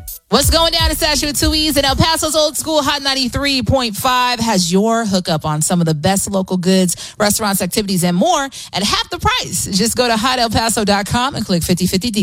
What's going down in Statue of 2 E's and El Paso's Old School Hot 93.5 has your hookup on some of the best local goods, restaurants, activities, and more at half the price. Just go to hotelpaso.com and click 50/50